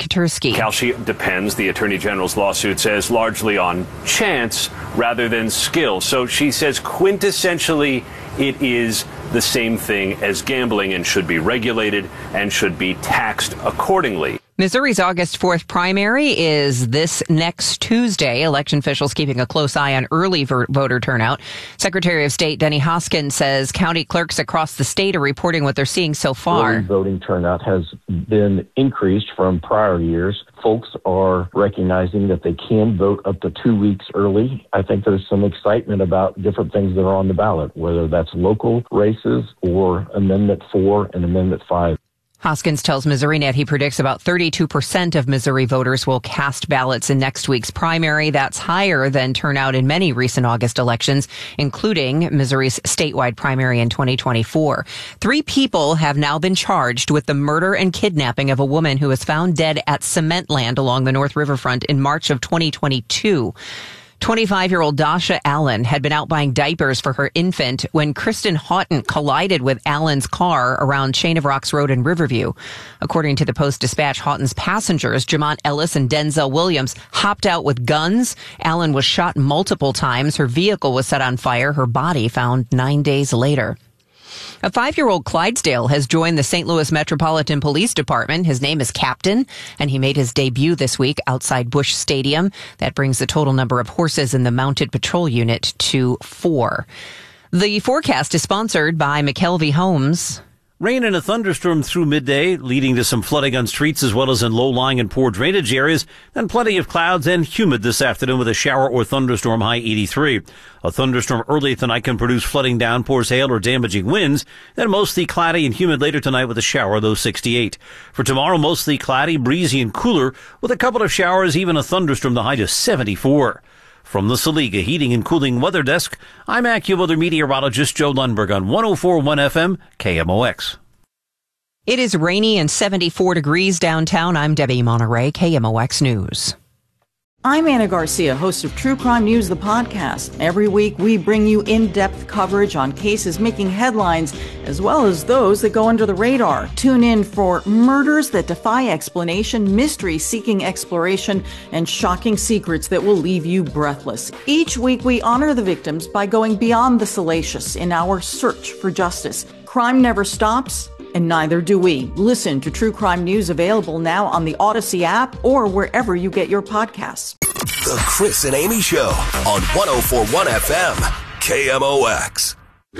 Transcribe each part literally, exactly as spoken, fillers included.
Tursky. Kalshi depends, the Attorney General's lawsuit says, largely on chance rather than skill. So she says quintessentially it is the same thing as gambling and should be regulated and should be taxed accordingly. Missouri's August fourth primary is this next Tuesday. Election officials keeping a close eye on early voter turnout. Secretary of State Denny Hoskins says county clerks across the state are reporting what they're seeing so far. Early voting turnout has been increased from prior years. Folks are recognizing that they can vote up to two weeks early. I think there's some excitement about different things that are on the ballot, whether that's local races or Amendment four and Amendment five. Hoskins tells MissouriNet he predicts about thirty-two percent of Missouri voters will cast ballots in next week's primary. That's higher than turnout in many recent August elections, including Missouri's statewide primary in twenty twenty-four. Three people have now been charged with the murder and kidnapping of a woman who was found dead at cement land along the North Riverfront in March of twenty twenty-two. twenty-five-year-old Dasha Allen had been out buying diapers for her infant when Kristen Houghton collided with Allen's car around Chain of Rocks Road in Riverview. According to the Post-Dispatch, Houghton's passengers, Jamont Ellis and Denzel Williams, hopped out with guns. Allen was shot multiple times. Her vehicle was set on fire. Her body found nine days later. A five-year-old Clydesdale has joined the Saint Louis Metropolitan Police Department. His name is Captain, and he made his debut this week outside Busch Stadium. That brings the total number of horses in the Mounted Patrol Unit to four. The forecast is sponsored by McKelvey Homes. Rain and a thunderstorm through midday, leading to some flooding on streets as well as in low-lying and poor drainage areas. Then plenty of clouds and humid this afternoon with a shower or thunderstorm, high eighty-three. A thunderstorm early tonight can produce flooding, downpours, hail, or damaging winds. Then mostly cloudy and humid later tonight with a shower, though sixty-eight. For tomorrow, mostly cloudy, breezy, and cooler with a couple of showers, even a thunderstorm, the high to seventy-four. From the Saliga Heating and Cooling Weather Desk, I'm AccuWeather meteorologist Joe Lundberg on one oh four point one F M K M O X. It is rainy and seventy-four degrees downtown. I'm Debbie Monterey, K M O X News. I'm Anna Garcia, host of True Crime News, the podcast. Every week, we bring you in-depth coverage on cases making headlines, as well as those that go under the radar. Tune in for murders that defy explanation, mysteries seeking exploration, and shocking secrets that will leave you breathless. Each week, we honor the victims by going beyond the salacious in our search for justice. Crime never stops, and neither do we. Listen to True Crime News, available now on the Odyssey app or wherever you get your podcasts. The Chris and Amy Show on one oh four point one F M K M O X.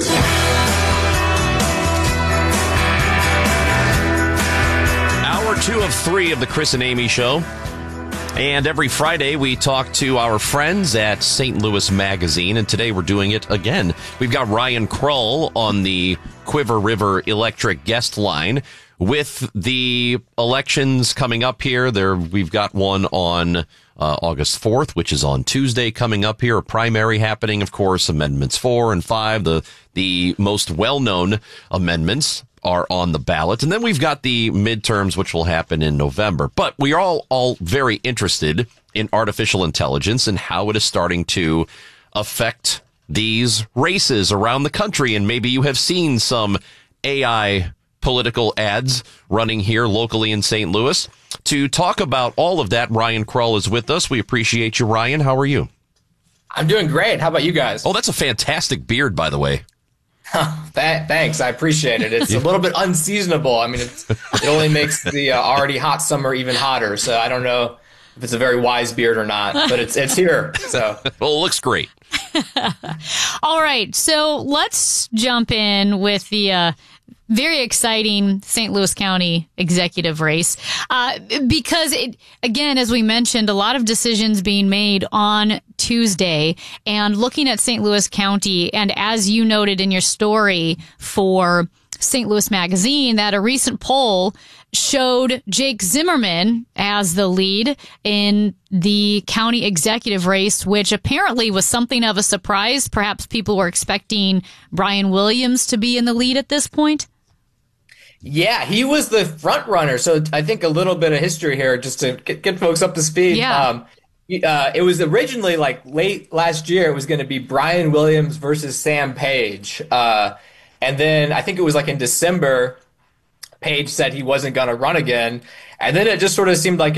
Hour two of three of the Chris and Amy Show. And every Friday, we talk to our friends at Saint Louis Magazine, and today we're doing it again. We've got Ryan Krull on the Quiver River Electric guest line. With the elections coming up here, there we've got one on uh, August fourth, which is on Tuesday coming up here, a primary happening, of course, Amendments four and five, the, the most well-known amendments are on the ballot. And then we've got the midterms, which will happen in November. But we are all, all very interested in artificial intelligence and how it is starting to affect these races around the country. And maybe you have seen some A I political ads running here locally in Saint Louis. To talk about all of that, Ryan Krull is with us. We appreciate you, Ryan. How are you? I'm doing great. How about you guys? Oh, that's a fantastic beard, by the way. That, thanks. I appreciate it. It's a little bit unseasonable. I mean, it's, it only makes the uh, already hot summer even hotter. So I don't know if it's a very wise beard or not, but it's it's here. So well, it looks great. All right. So let's jump in with the uh, very exciting Saint Louis County executive race, uh, because, it, again, as we mentioned, a lot of decisions being made on Tuesday, and looking at Saint Louis County, and as you noted in your story for Saint Louis Magazine, that a recent poll showed Jake Zimmerman as the lead in the county executive race, which apparently was something of a surprise. Perhaps people were expecting Brian Williams to be in the lead at this point. Yeah, he was the front runner. So I think a little bit of history here just to get, get folks up to speed. Yeah. Um, uh, it was originally like late last year. It was going to be Brian Williams versus Sam Page. Uh, and then I think it was like in December, Page said he wasn't going to run again. And then it just sort of seemed like